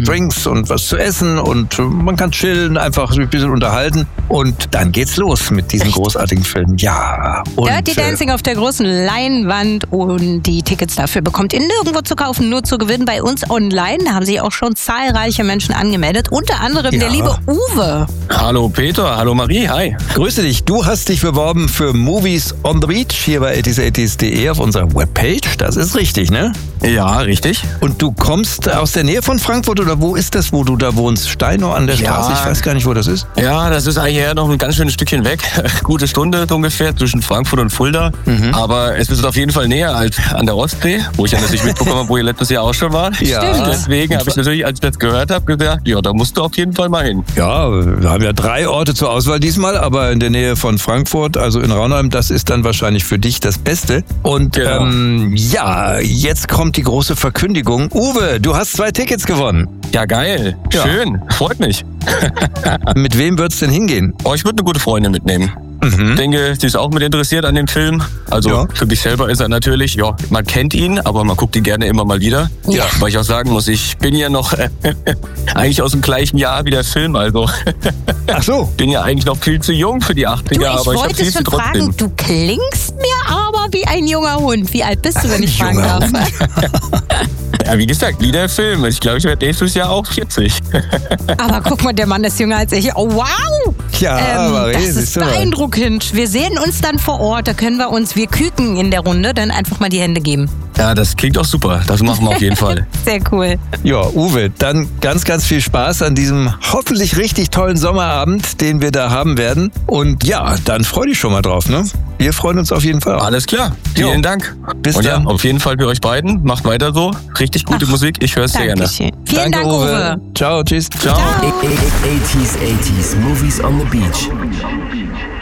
Drinks und was zu essen und man kann chillen, einfach ein bisschen unterhalten und dann geht's los mit diesem großartigen Film. Ja. Und, Dirty Dancing auf der großen Leinwand und die Tickets dafür bekommt ihr nirgendwo zu kaufen, nur zu gewinnen bei uns online. Da haben sich auch schon zahlreiche Menschen angemeldet, unter anderem der liebe Uwe. Hallo Peter, hallo Marie, hi. Grüße dich, du hast dich beworben für Movies on the Beach hier bei 80s80s.de auf unserer Webpage, das ist richtig, ne? Ja, richtig. Und du kommst aus der Nähe von Frankfurt oder wo ist das, wo du da wohnst? Steinow an der Straße? Ich weiß gar nicht, wo das ist. Ja, das ist eigentlich eher noch ein ganz schönes Stückchen weg. Gute Stunde ungefähr zwischen Frankfurt und Fulda. Aber es ist auf jeden Fall näher als an der Ostsee, wo ich ja natürlich mitbekommen habe, wo ihr letztes Jahr auch schon wart. Ja. Stimmt. Deswegen habe ich natürlich, als ich das gehört habe, gesagt, ja, da musst du auf jeden Fall mal hin. Ja, wir haben ja 3 Orte zur Auswahl diesmal, aber in der Nähe von Frankfurt, also in Raunheim, das ist dann wahrscheinlich für dich das Beste. Und Genau. ja, jetzt kommt die große Verkündigung. Uwe, du hast 2 Tickets gewonnen. Ja, geil. Ja. Schön. Freut mich. Mit wem wird's denn hingehen? Oh, ich würde eine gute Freundin mitnehmen. Ich denke, sie ist auch mit interessiert an dem Film. Also Ja. für mich selber ist er natürlich, ja, man kennt ihn, aber man guckt ihn gerne immer mal wieder. Ja. Weil ich auch sagen muss, ich bin ja noch eigentlich aus dem gleichen Jahr wie der Film. Also Ach so. bin ja eigentlich noch viel zu jung für die 80er, Du, ich aber ich habe wollte sie schon trotzdem. fragen, du klingst mir aber wie ein junger Hund. Wie alt bist du, wenn ich fragen Junger darf? Ja, wie gesagt, wie der Film. Ich glaube, ich werde nächstes Jahr auch 40. Aber guck mal, der Mann ist jünger als ich. Oh, wow! Ja, Marie, das siehst ist du mal. beeindruckend. Wir sehen uns dann vor Ort. Da können wir küken in der Runde, dann einfach mal die Hände geben. Ja, das klingt auch super. Das machen wir auf jeden Fall. Sehr cool. Ja, Uwe, dann ganz, ganz viel Spaß an diesem hoffentlich richtig tollen Sommerabend, den wir da haben werden. Und ja, dann freu dich schon mal drauf, ne? Wir freuen uns auf jeden Fall auch. Alles klar. Jo. Vielen Dank. Bis Und dann. ja, auf jeden Fall für euch beiden. Macht weiter so. Richtig gute Musik. Ich höre es sehr gerne. Dankeschön. Vielen Danke, Dank, Uwe. Ciao, tschüss. Ciao. 80s, 80s, movies on the beach.